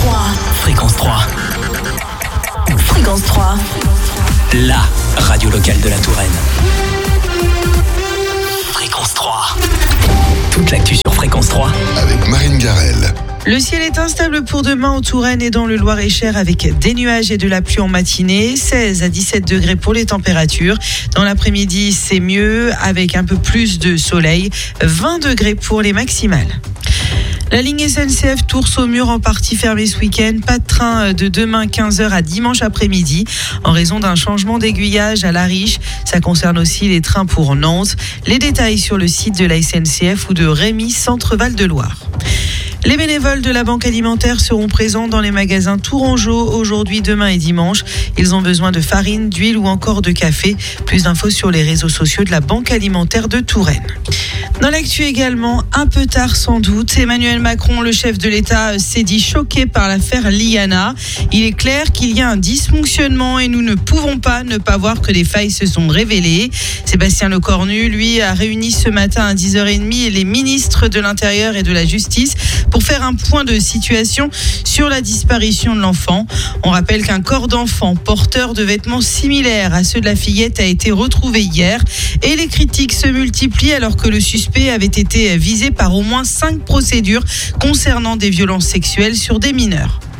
3. Fréquence 3. Fréquence 3. La radio locale de la Touraine. Fréquence 3. Toute l'actu sur Fréquence 3. Avec Marine Garel. Le ciel est instable pour demain en Touraine et dans le Loir-et-Cher avec des nuages et de la pluie en matinée. 16 à 17 degrés pour les températures. Dans l'après-midi, c'est mieux avec un peu plus de soleil. 20 degrés pour les maximales. La ligne SNCF Tours-Saumur en partie fermée ce week-end. Pas de train de demain 15h à dimanche après-midi en raison d'un changement d'aiguillage à La Riche. Ça concerne aussi les trains pour Nantes. Les détails sur le site de la SNCF ou de Rémy, Centre-Val de Loire. Les bénévoles de la Banque Alimentaire seront présents dans les magasins Tourangeau aujourd'hui, demain et dimanche. Ils ont besoin de farine, d'huile ou encore de café. Plus d'infos sur les réseaux sociaux de la Banque Alimentaire de Touraine. Dans l'actu également, un peu tard sans doute, Emmanuel Macron, le chef de l'État, s'est dit choqué par l'affaire Liana. Il est clair qu'il y a un dysfonctionnement et nous ne pouvons pas ne pas voir que des failles se sont révélées. Sébastien Lecornu, lui, a réuni ce matin à 10h30 les ministres de l'Intérieur et de la Justice pour faire un point de situation sur la disparition de l'enfant. On rappelle qu'un corps d'enfant porteur de vêtements similaires à ceux de la fillette a été retrouvé hier et les critiques se multiplient alors que le suspect avait été visé par au moins 5 procédures concernant des violences sexuelles sur des mineurs.